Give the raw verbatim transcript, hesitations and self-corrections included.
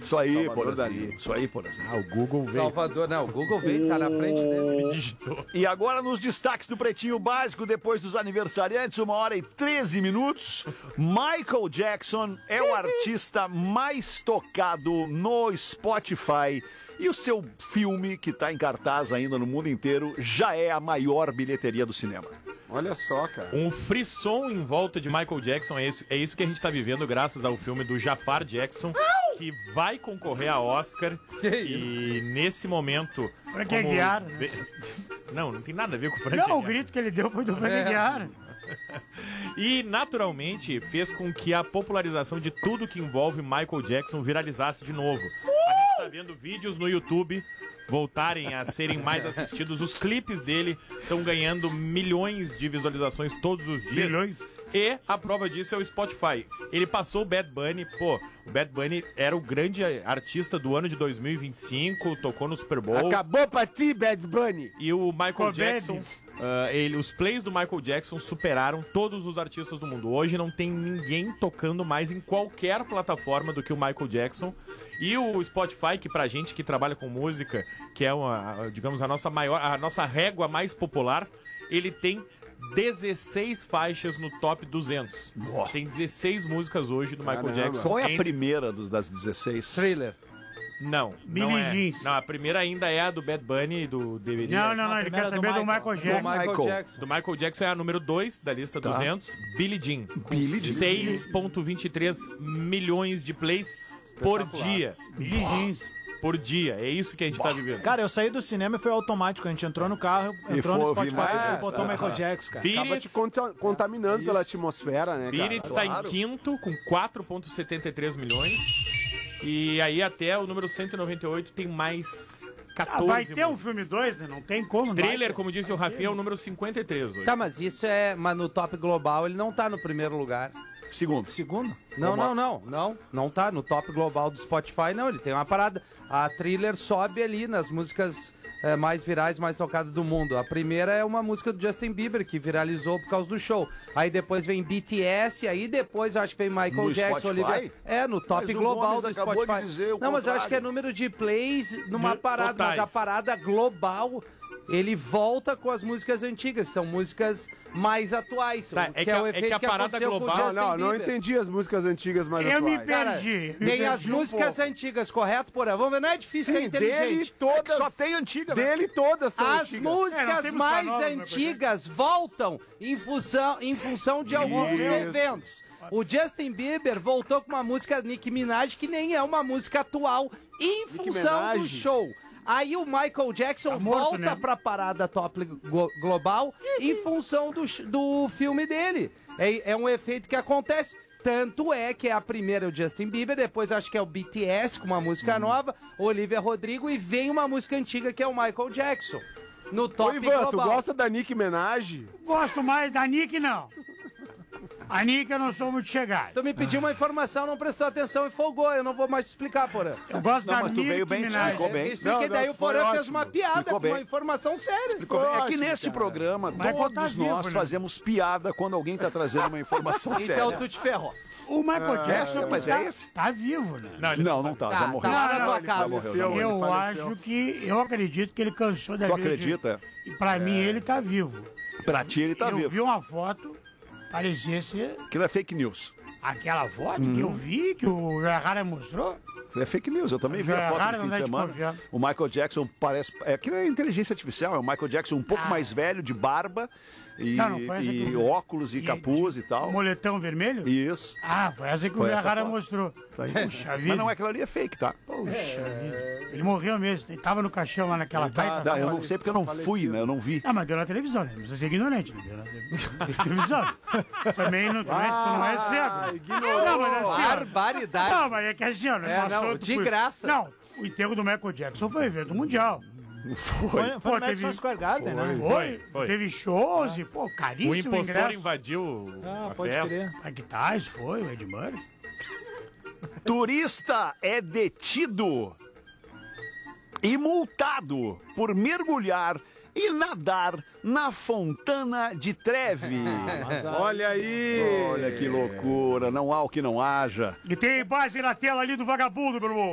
Isso aí, Salvador por Dali. assim. Isso aí, por assim. Ah, o Google veio. Salvador, não, o Google veio, tá na frente dele. Ele digitou. E agora nos destaques do Pretinho Básico, depois dos aniversariantes, uma hora e treze minutos, Michael Jackson é o artista mais tocado no Spotify e o seu filme, que está em cartaz ainda no mundo inteiro, já é a maior bilheteria do cinema. Olha só, cara. Um frisson em volta de Michael Jackson, é isso, é isso que a gente tá vivendo graças ao filme do Jafar Jackson, que vai concorrer a Oscar. E nesse momento... Frank Aguiar. Não, não tem nada a ver com o Frank Não, Aguiar. o grito que ele deu foi do Frank É. Aguiar. E, naturalmente, fez com que a popularização de tudo que envolve Michael Jackson viralizasse de novo. A gente tá vendo vídeos no YouTube voltarem a serem mais assistidos. Os clipes dele estão ganhando milhões de visualizações todos os dias. Milhões. E a prova disso é o Spotify. Ele passou o Bad Bunny, pô, o Bad Bunny era o grande artista do ano de dois mil e vinte e cinco, tocou no Super Bowl. Acabou pra ti, Bad Bunny. E o Michael Cobedes. Jackson, ah, ele, os plays do Michael Jackson superaram todos os artistas do mundo. Hoje não tem ninguém tocando mais em qualquer plataforma do que o Michael Jackson. E o Spotify, que pra gente que trabalha com música, que é uma, digamos, a nossa maior, a nossa régua mais popular, ele tem dezesseis faixas no top duzentos. Boa. Tem dezesseis músicas hoje do Michael Caramba. Jackson. Qual é a Entre- primeira dos, das dezesseis? Thriller. Não, Billie não é. Jeans. Não, a primeira ainda é a do Bad Bunny, do deveria. Não, não, não, A ele primeira quer do saber do Michael. Michael Do Jackson. Michael Michael. Jackson. Do Michael Jackson é a número dois da lista Tá. duzentos, Billie Jean. Com Billie Jean. seis vírgula vinte e três milhões de plays por dia. Billie Jeans. Por dia. É isso que a gente tá vivendo. Cara, eu saí do cinema e foi automático. A gente entrou no carro, E entrou foi no ouvir Spotify mais. e botou o Ah. Michael Jackson, cara. Beat Acaba It, te conta- contaminando Isso. pela atmosfera, né, Beat It cara? tá Claro. em quinto, com quatro vírgula setenta e três milhões. E aí até o número cento e noventa e oito tem mais Ah, catorze vai ter um músicas. filme dois, né? Não tem como. Thriller, vai. como disse o Rafinha, é o número cinquenta e três hoje. Tá, mas isso é. Mas no top global ele não tá no primeiro lugar. Segundo. Segundo? Não, não, não, não, não tá no top global do Spotify, não, ele tem uma parada. A Thriller sobe ali nas músicas eh, mais virais, mais tocadas do mundo. A primeira é uma música do Justin Bieber, que viralizou por causa do show. Aí depois vem B T S, aí depois acho que vem Michael No Jackson, Spotify? Olivia. É, no top Mas o global Gomes do acabou de Spotify. dizer o Não, mas eu acho contrário. que é número de plays numa De parada, mas totais. a parada global. Ele volta com as músicas antigas, são músicas mais atuais. Tá, o é que a- o é que efeito a parada aconteceu com o global- Não, Justin não, não Bieber. entendi as músicas antigas mais Eu me atuais. Cara, perdi. me tem perdi as um músicas pouco. antigas, correto, Porã? Vamos ver, não é difícil, Sim, é dele inteligente. todas, Só tem antiga, né? dele todas são As antigas. É, não músicas tem música mais nova, né, antigas voltam em função, em função de alguns Isso. eventos. O Justin Bieber voltou com uma música Nicki Minaj que nem é uma música atual em função Minaj? do show. Aí o Michael Jackson Tá morto, volta né? pra parada top glo- global em função do, sh- do filme dele. É, é um efeito que acontece. Tanto é que é a primeira é o Justin Bieber, depois acho que é o B T S com uma música nova, Olivia Rodrigo, e vem uma música antiga que é o Michael Jackson. No Ô, top Ivan, tu global. gosta da Nicki Minaj? Gosto mais da Nick, não. A Nick eu não sou muito chegado. Tu me pediu uma informação, não prestou atenção e folgou. Eu não vou mais te explicar, Porã. Eu gosto Não, da mas tu Nick veio bem, Minaj. explicou bem. Eu expliquei, Não, daí não, o foi Porã fez ótimo. uma piada Explicou com uma bem. informação séria. É que Ótimo, neste cara. programa, Michael tá todos vivo, nós né? fazemos piada quando alguém tá trazendo uma informação séria. Então tu te ferrou. O Michael Jackson é, mas tá, é esse? tá vivo, né? Não, ele Não, não tá, Tá, já morreu. tá lá na Não, tua ele casa. já morreu, já morreu. Eu ele faleceu. acho que... Eu acredito que ele cansou da Tu vida. acredita? E pra mim ele tá vivo. Pra ti ele tá eu vivo. vi uma foto, parecia ser Aquilo é fake news. aquela foto que eu vi, que o Garrara mostrou. É fake news, eu também vi a É foto raro no fim não de dá de semana. confiar. O Michael Jackson parece. É aquilo é inteligência artificial, é o Michael Jackson um pouco Ah. mais velho, de barba e, Não, não foi essa que e eu vi. óculos e, E- capuz e tal. Moletão vermelho? Isso. Ah, foi essa que Foi o essa Garrara foto. mostrou. Tá aí. Puxa vida. Mas não é aquilo ali, é fake, tá? Puxa vida. Ele morreu mesmo. Ele tava no caixão lá naquela Ele tá- baita. Tá, eu não falecido, sei porque eu não tá fui, falecido. né? Eu não vi. Ah, mas deu na televisão, né? Não precisa ser ignorante, né? Deu na te- televisão. Também não, não, é, não é cego. Ah, ignorou. Não, mas é assim, ó. Barbaridade. Não, mas é que assim, ó. É, passou- não, de foi- graça. Não, o enterro do Michael Jackson foi evento mundial. Foi. Foi, foi Pô, no Madison teve- Square Garden, né? Foi, foi. teve shows e, pô, O caríssimo impostor ingresso. invadiu Ah, a pode festa. crer. Mike Tyson foi, o Ed Murray. Turista é detido e multado por mergulhar e nadar na Fontana de Trevi. Olha aí. Olha que loucura, não há o que não haja. E tem base na tela ali do vagabundo, meu irmão.